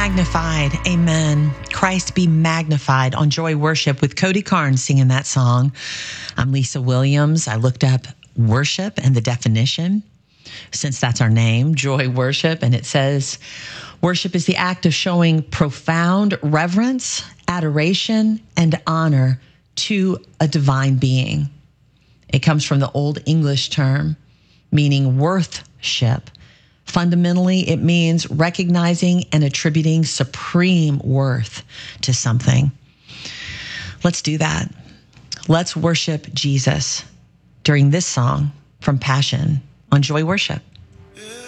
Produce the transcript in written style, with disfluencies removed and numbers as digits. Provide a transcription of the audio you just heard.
magnified. Amen. Christ be magnified on Joy Worship with Cody Carnes singing that song. I'm Lisa Williams. I looked up worship and the definition, since that's our name, Joy Worship. And it says, worship is the act of showing profound reverence, adoration, and honor to a divine being. It comes from the Old English term meaning worthship. Fundamentally, it means recognizing and attributing supreme worth to something. Let's do that. Let's worship Jesus during this song from Passion on Joy Worship.